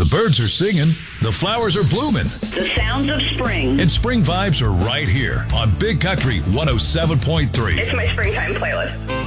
birds are singing, the flowers are blooming, The sounds of spring. and spring vibes are right here on Big Country 107.3. It's my springtime playlist.